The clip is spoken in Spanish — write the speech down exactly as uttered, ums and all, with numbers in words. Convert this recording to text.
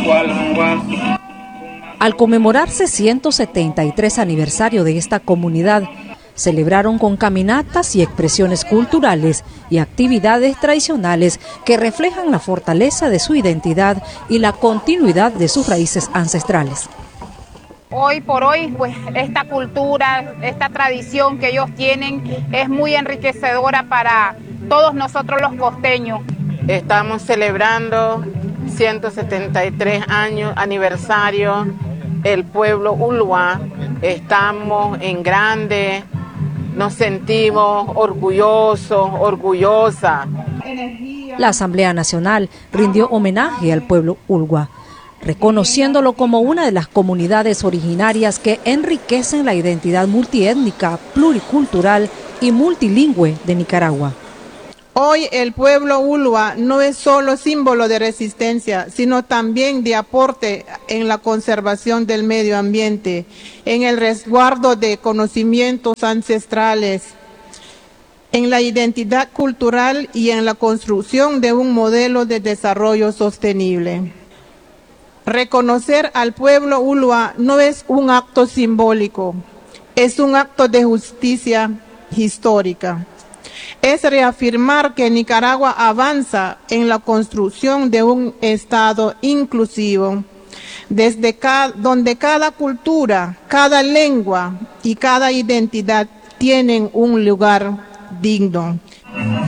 Al conmemorarse ciento setenta y tres aniversario de esta comunidad, celebraron con caminatas y expresiones culturales y actividades tradicionales que reflejan la fortaleza de su identidad y la continuidad de sus raíces ancestrales. Hoy por hoy, pues esta cultura, esta tradición que ellos tienen es muy enriquecedora para todos nosotros los costeños. Estamos celebrando ciento setenta y tres años aniversario, el pueblo Ulua, estamos en grande, nos sentimos orgullosos, orgullosas. La Asamblea Nacional rindió homenaje al pueblo Ulua, reconociéndolo como una de las comunidades originarias que enriquecen la identidad multiétnica, pluricultural y multilingüe de Nicaragua. Hoy el pueblo Ulua no es solo símbolo de resistencia, sino también de aporte en la conservación del medio ambiente, en el resguardo de conocimientos ancestrales, en la identidad cultural y en la construcción de un modelo de desarrollo sostenible. Reconocer al pueblo Ulua no es un acto simbólico, es un acto de justicia histórica. Es reafirmar que Nicaragua avanza en la construcción de un Estado inclusivo, desde cada, donde cada cultura, cada lengua y cada identidad tienen un lugar digno.